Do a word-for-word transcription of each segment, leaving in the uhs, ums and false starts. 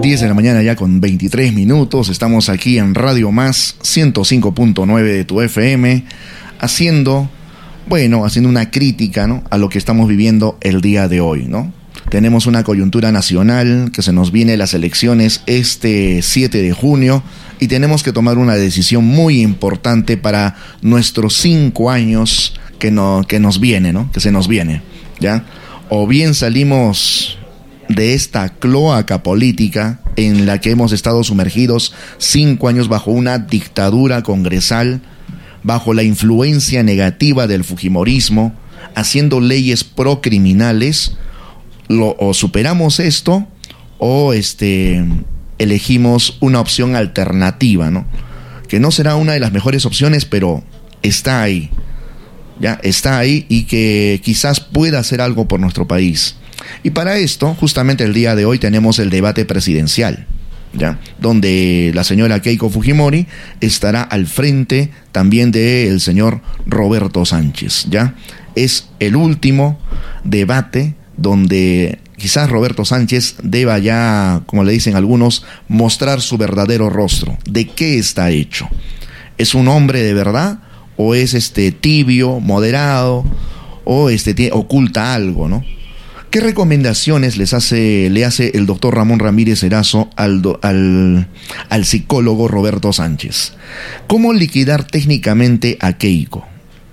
diez de la mañana ya con veintitrés minutos. Estamos aquí en Radio Más ciento cinco punto nueve de tu F M, haciendo, bueno, haciendo una crítica, ¿no?, a lo que estamos viviendo el día de hoy, ¿no? Tenemos una coyuntura nacional, que se nos viene las elecciones este siete de junio, y tenemos que tomar una decisión muy importante para nuestros cinco años que, no, que nos viene, ¿no? Que se nos viene, ¿ya? O bien salimos de esta cloaca política en la que hemos estado sumergidos cinco años bajo una dictadura congresal, bajo la influencia negativa del fujimorismo, haciendo leyes procriminales. Lo, o superamos esto, o este elegimos una opción alternativa, ¿no? Que no será una de las mejores opciones, pero está ahí, ya está ahí, y que quizás pueda hacer algo por nuestro país. Y para esto, justamente el día de hoy tenemos el debate presidencial, ¿ya?, donde la señora Keiko Fujimori estará al frente también del señor Roberto Sánchez, ¿ya? Es el último debate donde quizás Roberto Sánchez deba ya, como le dicen algunos, mostrar su verdadero rostro. ¿De qué está hecho? ¿Es un hombre de verdad? ¿O es este tibio, moderado? ¿O este oculta algo, no? ¿Qué recomendaciones les hace, le hace el doctor Ramón Ramírez Erazo al, al, al psicólogo Roberto Sánchez? ¿Cómo liquidar técnicamente a Keiko?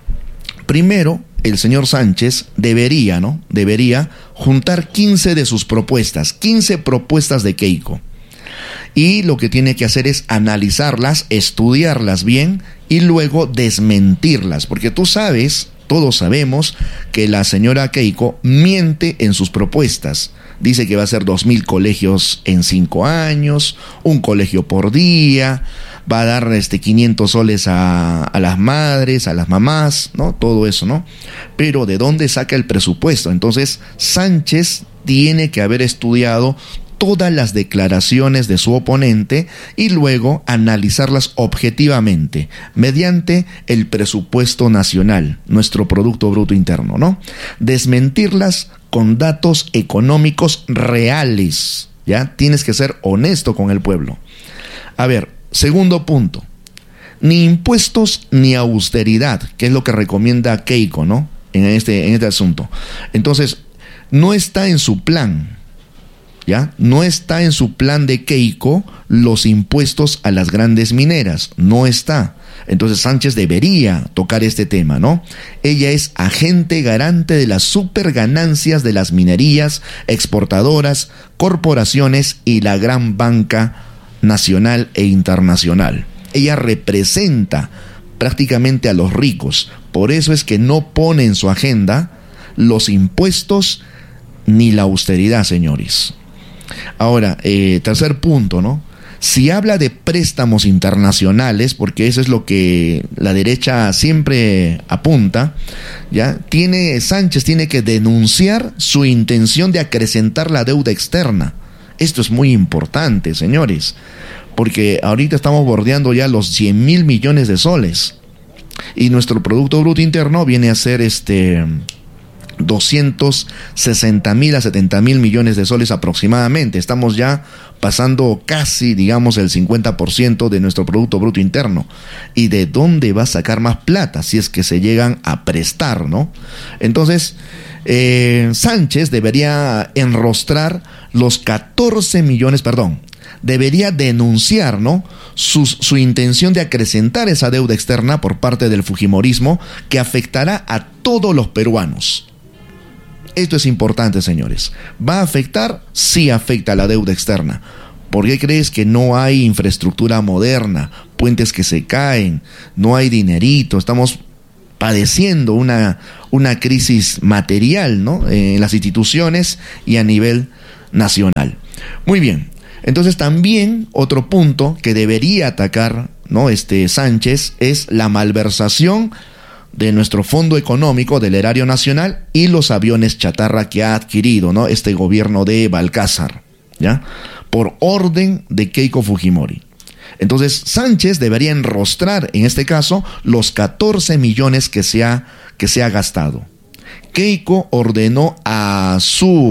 Primero, el señor Sánchez debería, ¿no? Debería juntar quince de sus propuestas, quince propuestas de Keiko. Y lo que tiene que hacer es analizarlas, estudiarlas bien y luego desmentirlas, porque tú sabes, todos sabemos, que la señora Keiko miente en sus propuestas. Dice que va a hacer dos mil colegios en cinco años, un colegio por día, va a dar este quinientos soles a, a las madres, a las mamás, ¿no? Todo eso, ¿no? Pero ¿de dónde saca el presupuesto? Entonces, Sánchez tiene que haber estudiado todas las declaraciones de su oponente y luego analizarlas objetivamente mediante el presupuesto nacional, nuestro Producto Bruto Interno, ¿no? Desmentirlas con datos económicos reales, ¿ya? Tienes que ser honesto con el pueblo. A ver, segundo punto, ni impuestos ni austeridad, que es lo que recomienda Keiko, ¿no? En este, en este asunto. Entonces, no está en su plan, ¿ya? No está en su plan de Keiko los impuestos a las grandes mineras, no está. Entonces Sánchez debería tocar este tema, ¿no? Ella es agente garante de las superganancias de las minerías, exportadoras, corporaciones y la gran banca nacional e internacional. Ella representa prácticamente a los ricos, por eso es que no pone en su agenda los impuestos ni la austeridad, señores. Ahora, eh, tercer punto, ¿no? Si habla de préstamos internacionales, porque eso es lo que la derecha siempre apunta, ¿ya? Tiene, Sánchez tiene que denunciar su intención de acrecentar la deuda externa. Esto es muy importante, señores, porque ahorita estamos bordeando ya los cien mil millones de soles y nuestro Producto Bruto Interno viene a ser este doscientos sesenta mil a setenta mil millones de soles aproximadamente. Estamos ya pasando casi, digamos, el cincuenta por ciento de nuestro Producto Bruto Interno. ¿Y de dónde va a sacar más plata si es que se llegan a prestar, no? Entonces, eh, Sánchez debería enrostrar los catorce millones, perdón, debería denunciar, ¿no?, su, su intención de acrecentar esa deuda externa por parte del fujimorismo que afectará a todos los peruanos. Esto es importante, señores. ¿Va a afectar? Sí afecta a la deuda externa. ¿Por qué crees que no hay infraestructura moderna? Puentes que se caen, no hay dinerito, estamos padeciendo una, una crisis material, ¿no?, en las instituciones y a nivel nacional. Muy bien. Entonces también otro punto que debería atacar, ¿no?, este Sánchez es la malversación de nuestro fondo económico del erario nacional y los aviones chatarra que ha adquirido, ¿no?, este gobierno de Balcázar, ¿ya?, por orden de Keiko Fujimori. Entonces Sánchez debería enrostrar en este caso los catorce millones que se ha, que se ha gastado. Keiko ordenó a su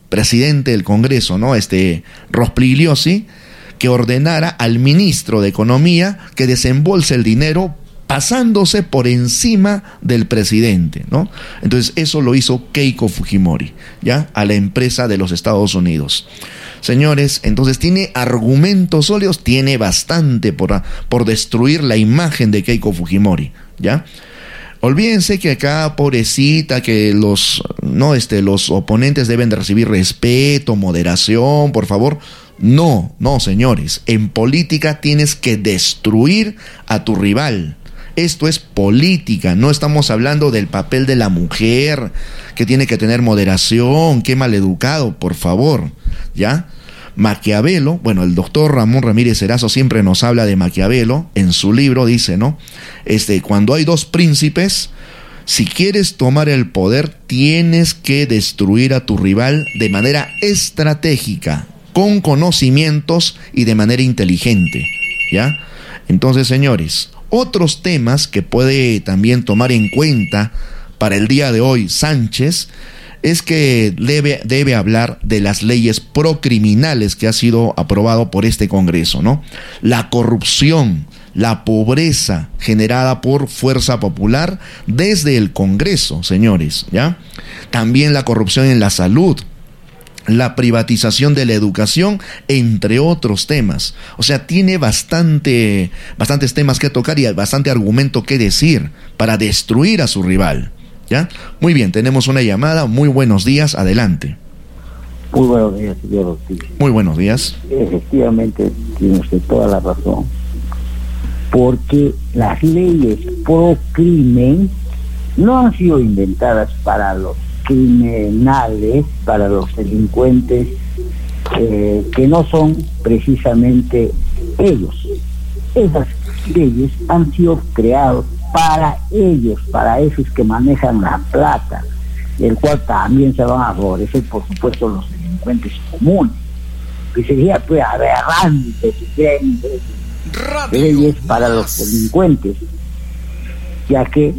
presidente del Congreso, ¿no? Este Rospigliosi, que ordenara al ministro de Economía que desembolse el dinero pasándose por encima del presidente, ¿no? Entonces eso lo hizo Keiko Fujimori, ¿ya? A la empresa de los Estados Unidos. Señores, entonces tiene argumentos sólidos, tiene bastante por, por destruir la imagen de Keiko Fujimori, ¿ya? Olvídense que acá, pobrecita, que los, no, este, los oponentes deben de recibir respeto, moderación, por favor. No, no, señores. En política tienes que destruir a tu rival. Esto es política, no estamos hablando del papel de la mujer, que tiene que tener moderación, qué maleducado, por favor, ¿ya? Maquiavelo, bueno, el doctor Ramón Ramírez Erazo siempre nos habla de Maquiavelo, en su libro dice, ¿no? Este, cuando hay dos príncipes, si quieres tomar el poder, tienes que destruir a tu rival de manera estratégica, con conocimientos y de manera inteligente, ¿ya? Entonces, señores, otros temas que puede también tomar en cuenta para el día de hoy Sánchez es que debe, debe hablar de las leyes procriminales que ha sido aprobado por este Congreso, ¿no? La corrupción, la pobreza generada por Fuerza Popular desde el Congreso, señores, ¿ya? También la corrupción en la salud, la privatización de la educación, entre otros temas. O sea, tiene bastante, bastantes temas que tocar y bastante argumento que decir para destruir a su rival, ¿ya? Muy bien, tenemos una llamada. Muy buenos días, adelante. Muy buenos días, señor Ortiz. Muy buenos días. Efectivamente, tiene usted toda la razón, porque las leyes pro crimen no han sido inventadas para los criminales, para los delincuentes eh, que no son precisamente ellos. Esas leyes han sido creadas para ellos, para esos que manejan la plata, del cual también se van a favorecer, por supuesto, los delincuentes comunes, que sería pues aberrante si creen leyes para los delincuentes, ya que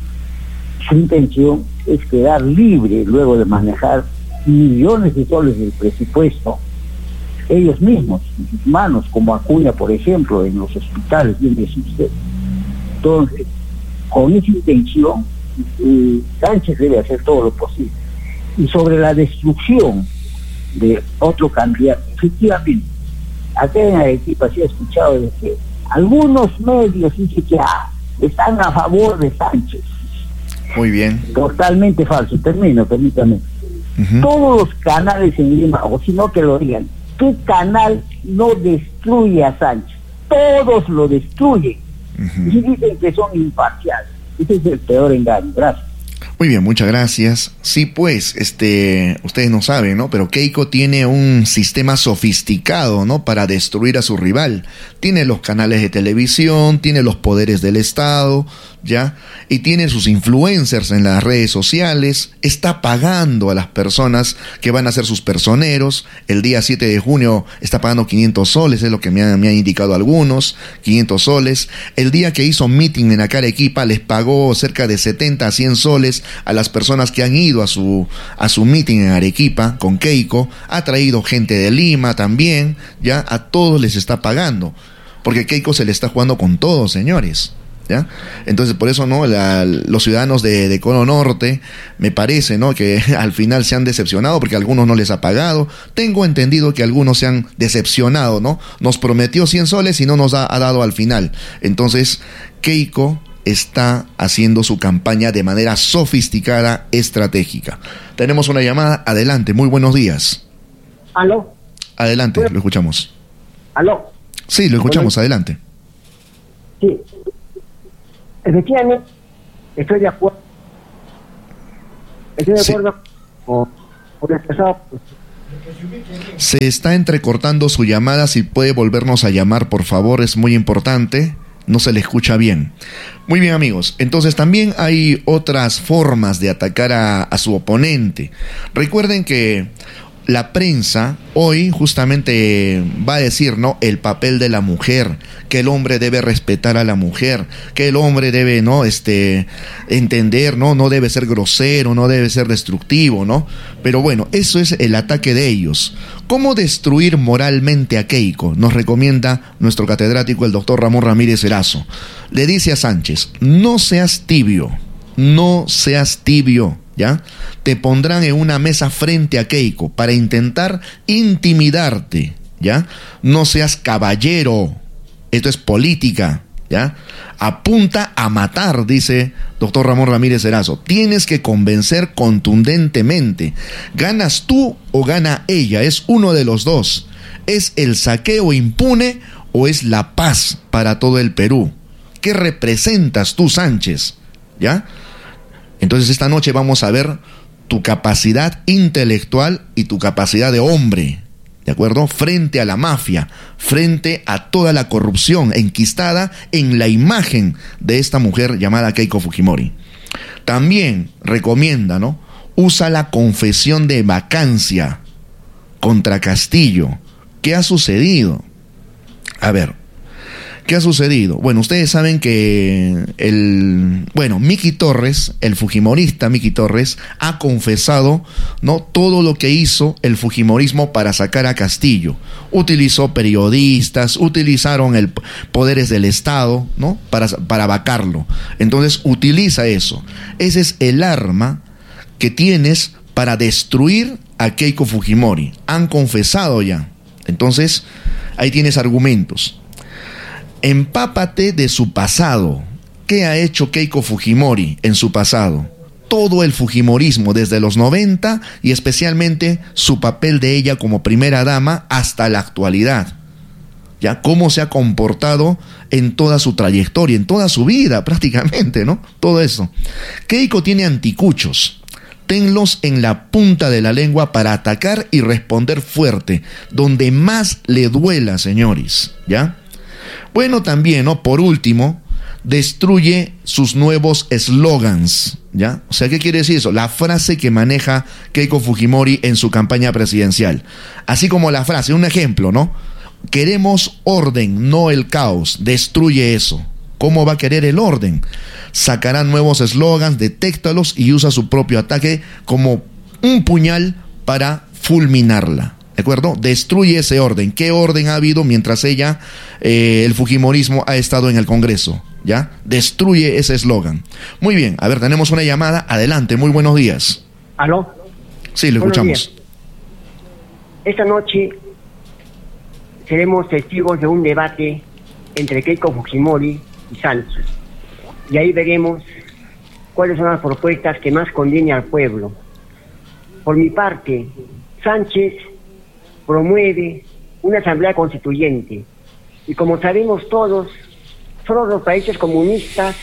su intención es quedar libre luego de manejar millones de soles del presupuesto ellos mismos, en sus manos, como Acuña, por ejemplo, en los hospitales, bien dice usted. Entonces, con esa intención, eh, Sánchez debe hacer todo lo posible. Y sobre la destrucción de otro candidato, efectivamente, acá en Arequipa se ha escuchado de que algunos medios dicen que ah, están a favor de Sánchez. Muy bien. Totalmente falso. Termino, permítame. Uh-huh. Todos los canales en Lima, o si no que lo digan, ¿qué canal no destruye a Sánchez? Todos lo destruyen. Uh-huh. Y dicen que son imparciales. Ese es el peor engaño. Gracias. Muy bien, muchas gracias. Sí, pues, este, ustedes no saben, ¿no? Pero Keiko tiene un sistema sofisticado, ¿no? Para destruir a su rival. Tiene los canales de televisión, tiene los poderes del Estado, ¿ya? Y tiene sus influencers en las redes sociales, está pagando a las personas que van a ser sus personeros. El día siete de junio está pagando quinientos soles, es lo que me han, me han indicado algunos, quinientos soles. El día que hizo meeting en acá Arequipa les pagó cerca de setenta a cien soles a las personas que han ido a su, a su meeting en Arequipa con Keiko. Ha traído gente de Lima también, ya, a todos les está pagando, porque Keiko se le está jugando con todo, señores. ¿Ya? Entonces por eso no la, los ciudadanos de, de Cono Norte me parece, ¿no?, que al final se han decepcionado porque a algunos no les ha pagado. Tengo entendido que algunos se han decepcionado, ¿no? Nos prometió cien soles y no nos ha, ha dado al final. Entonces Keiko está haciendo su campaña de manera sofisticada, estratégica. Tenemos una llamada, adelante, muy buenos días. ¿Aló? Adelante, lo escuchamos. ¿Aló? Sí, lo escuchamos, adelante. Sí. Efectivamente, estoy de acuerdo. Estoy de sí. acuerdo con, con el expresado. Se está entrecortando su llamada, si puede volvernos a llamar, por favor, es muy importante. No se le escucha bien. Muy bien, amigos. Entonces también hay otras formas de atacar a, a su oponente. Recuerden que la prensa hoy justamente va a decir, ¿no?, el papel de la mujer, que el hombre debe respetar a la mujer, que el hombre debe, ¿no?, este, entender, ¿no?, no debe ser grosero, no debe ser destructivo, ¿no? Pero bueno, eso es el ataque de ellos. ¿Cómo destruir moralmente a Keiko? Nos recomienda nuestro catedrático, el doctor Ramón Ramírez Erazo. Le dice a Sánchez, no seas tibio, no seas tibio, ¿ya? Te pondrán en una mesa frente a Keiko para intentar intimidarte, ¿ya? No seas caballero, esto es política, ¿ya? Apunta a matar, dice doctor Ramón Ramírez Erazo. Tienes que convencer contundentemente. ¿Ganas tú o gana ella? Es uno de los dos. ¿Es el saqueo impune o es la paz para todo el Perú? ¿Qué representas tú, Sánchez? ¿Ya? Entonces esta noche vamos a ver tu capacidad intelectual y tu capacidad de hombre, ¿de acuerdo? Frente a la mafia, frente a toda la corrupción enquistada en la imagen de esta mujer llamada Keiko Fujimori. También recomienda, ¿no?, usa la confesión de vacancia contra Castillo. ¿Qué ha sucedido? A ver, ¿qué ha sucedido? Bueno, ustedes saben que el, bueno, Miki Torres, el fujimorista Miki Torres, ha confesado, ¿no?, todo lo que hizo el fujimorismo para sacar a Castillo. Utilizó periodistas, utilizaron el poderes del Estado, ¿no?, para, para vacarlo. Entonces utiliza eso. Ese es el arma que tienes para destruir a Keiko Fujimori. Han confesado ya. Entonces, ahí tienes argumentos. Empápate de su pasado. ¿Qué ha hecho Keiko Fujimori en su pasado? Todo el fujimorismo desde los noventa y especialmente su papel de ella como primera dama hasta la actualidad. ¿Ya? Cómo se ha comportado en toda su trayectoria, en toda su vida prácticamente, ¿no? Todo eso. Keiko tiene anticuchos. Tenlos en la punta de la lengua para atacar y responder fuerte, donde más le duela, señores, ¿ya? Bueno, también, ¿no?, por último, destruye sus nuevos eslogans, ¿ya? O sea, ¿qué quiere decir eso? La frase que maneja Keiko Fujimori en su campaña presidencial. Así como la frase, un ejemplo, ¿no? Queremos orden, no el caos. Destruye eso. ¿Cómo va a querer el orden? Sacará nuevos eslogans, detéctalos y usa su propio ataque como un puñal para fulminarla. ¿De acuerdo? Destruye ese orden. ¿Qué orden ha habido mientras ella, eh, el fujimorismo, ha estado en el Congreso? ¿Ya? Destruye ese eslogan. Muy bien, a ver, tenemos una llamada. Adelante, muy buenos días. ¿Aló? Sí, lo Buenos escuchamos. días. Esta noche seremos testigos de un debate entre Keiko Fujimori y Sánchez. Y ahí veremos cuáles son las propuestas que más conviene al pueblo. Por mi parte, Sánchez promueve una asamblea constituyente. Y como sabemos todos, solo los países comunistas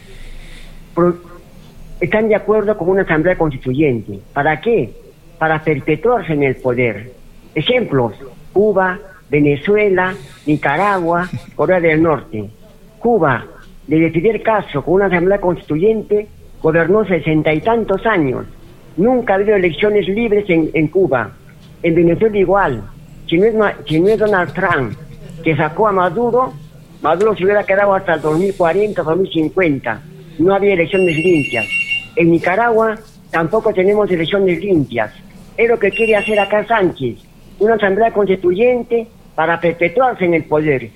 pro- están de acuerdo con una asamblea constituyente. ¿Para qué? Para perpetuarse en el poder. Ejemplos: Cuba, Venezuela, Nicaragua, Corea del Norte. Cuba, desde Fidel Castro, con una asamblea constituyente, gobernó sesenta y tantos años. Nunca ha habido elecciones libres en, en Cuba. En Venezuela igual. Si no, es, si no es Donald Trump que sacó a Maduro, Maduro se hubiera quedado hasta el dos mil cuarenta, dos mil cincuenta. No había elecciones limpias. En Nicaragua tampoco tenemos elecciones limpias. Es lo que quiere hacer acá Sánchez. Una asamblea constituyente para perpetuarse en el poder.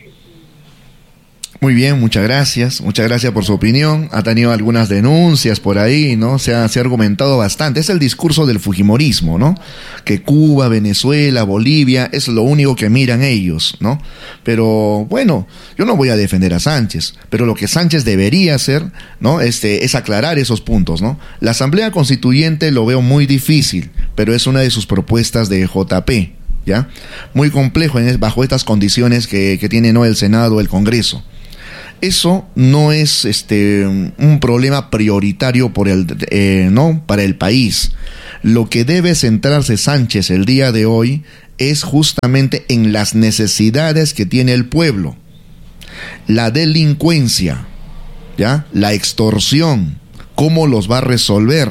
Muy bien, muchas gracias, muchas gracias por su opinión. Ha tenido algunas denuncias por ahí, ¿no? Se ha, se ha argumentado bastante. Es el discurso del fujimorismo, ¿no? Que Cuba, Venezuela, Bolivia es lo único que miran ellos, ¿no? Pero bueno, yo no voy a defender a Sánchez, pero lo que Sánchez debería hacer, ¿no? Este, es aclarar esos puntos, ¿no? La Asamblea Constituyente lo veo muy difícil, pero es una de sus propuestas de J P, ¿ya? Muy complejo en, bajo estas condiciones que, que tiene, ¿no?, el Senado, el Congreso. Eso no es este un problema prioritario por el eh, no para el país. Lo que debe centrarse Sánchez el día de hoy es justamente en las necesidades que tiene el pueblo. La delincuencia, ¿ya? La extorsión, cómo los va a resolver,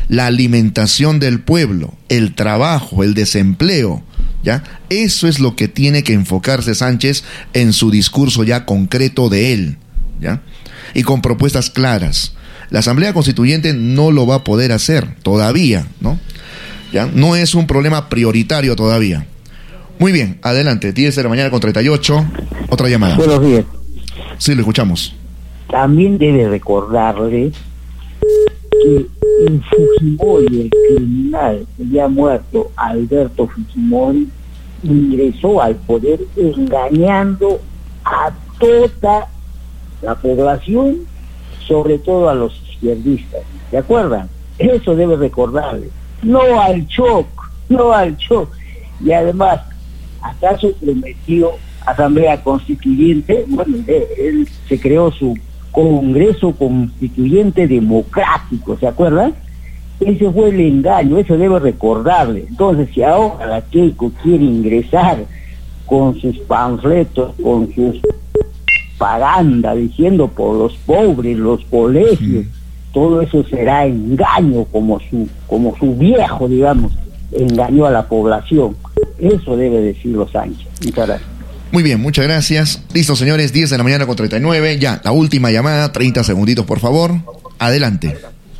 la alimentación del pueblo, el trabajo, el desempleo, ¿ya? Eso es lo que tiene que enfocarse Sánchez en su discurso ya concreto de él, ¿ya? Y con propuestas claras. La Asamblea Constituyente no lo va a poder hacer todavía, ¿no? ¿Ya? No es un problema prioritario todavía. Muy bien, adelante, diez de la mañana con treinta y ocho, otra llamada. Buenos días. Sí, lo escuchamos. También debe recordarle que en Fujimori, el criminal ya muerto, Alberto Fujimori, ingresó al poder engañando a toda la población, sobre todo a los izquierdistas. ¿Se acuerdan? Eso debe recordarle. No al Choc, no al Choc. Y además, ¿acaso prometió Asamblea Constituyente? Bueno, él se creó su Congreso Constituyente Democrático, ¿se acuerdan? Ese fue el engaño, eso debe recordarle. Entonces, si ahora la Keiko quiere ingresar con sus panfletos, con sus propaganda, diciendo por los pobres, los colegios, mm. todo eso será engaño, como su, como su viejo, digamos, engañó a la población. Eso debe decirlo Sánchez. Muchas gracias. Muy bien, muchas gracias. Listo, señores, diez de la mañana con treinta y nueve. Ya, la última llamada, treinta segunditos, por favor. Adelante.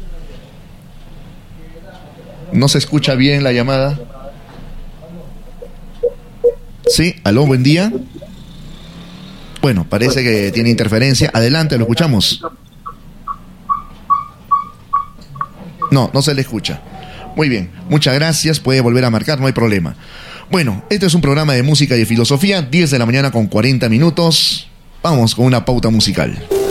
¿No se escucha bien la llamada? Sí, aló, buen día. Bueno, parece que tiene interferencia. Adelante, lo escuchamos. No, no se le escucha. Muy bien, muchas gracias. Puede volver a marcar, no hay problema. Bueno, este es un programa de música y de filosofía, diez de la mañana con cuarenta minutos. Vamos con una pauta musical.